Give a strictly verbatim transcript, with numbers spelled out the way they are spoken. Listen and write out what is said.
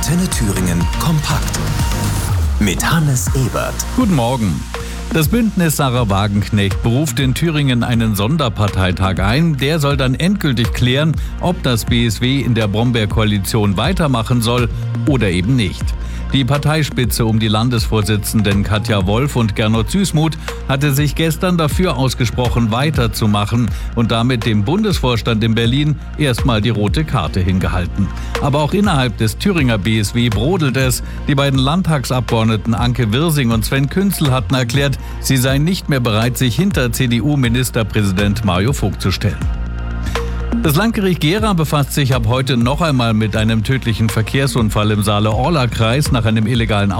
Antenne Thüringen kompakt. Mit Hannes Ebert. Guten Morgen. Das Bündnis Sarah Wagenknecht beruft in Thüringen einen Sonderparteitag ein. Der soll dann endgültig klären, ob das B S W in der Brombeer-Koalition weitermachen soll oder eben nicht. Die Parteispitze um die Landesvorsitzenden Katja Wolf und Gernot Süßmuth hatte sich gestern dafür ausgesprochen, weiterzumachen und damit dem Bundesvorstand in Berlin erstmal die rote Karte hingehalten. Aber auch innerhalb des Thüringer B S W brodelt es. Die beiden Landtagsabgeordneten Anke Wirsing und Sven Künzel hatten erklärt, sie seien nicht mehr bereit, sich hinter C D U-Ministerpräsident Mario Vogt zu stellen. Das Landgericht Gera befasst sich ab heute noch einmal mit einem tödlichen Verkehrsunfall im Saale-Orla-Kreis nach einem illegalen